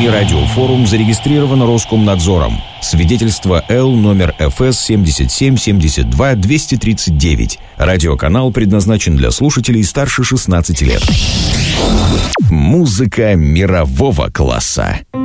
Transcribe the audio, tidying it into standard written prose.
СМИ «Радиофорум» зарегистрировано Роскомнадзором. Свидетельство Л номер ФС 7772-239. Радиоканал предназначен для слушателей старше 16 лет. Музыка мирового класса.